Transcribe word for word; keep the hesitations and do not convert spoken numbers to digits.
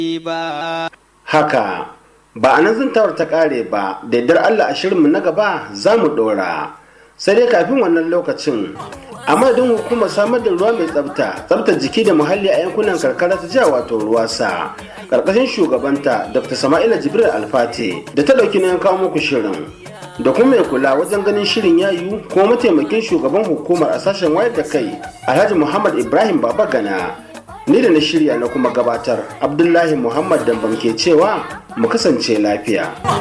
Haka ba a nan zantawar ta kare ba, da yardar Allah a shirinmu na gaba za mu ɗora. Sai dai kafin wannan lokacin, a madadin hukumar samar da ruwa mai tsafta, tsaftar jiki da muhalli a yankunan karkara ta jiha wato ruwasa, karkashin shugabanta Dr. Sama'ila Jibril Alfate da ta ɗauki na kawo muku shirin. Da kuma mai kula wajen ganin shirin ya yiwu kuma mataimakin shugaban hukumar a sashen wayar da kai Alhaji Muhammad Ibrahim Baba Gana. Ni da na shirya na kuma gabatar Abdullahi Muhammad Damban ke cewa mu kasance lafiya.